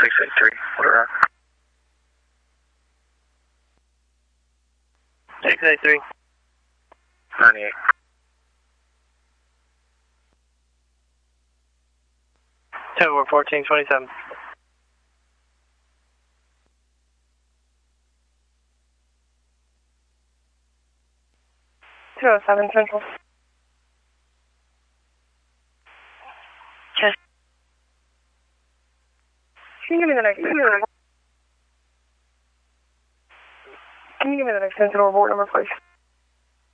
683, order. 683. 98. 1427. 207 Central. Yes. Can you give me the next? Can you give me the next incident report number, please?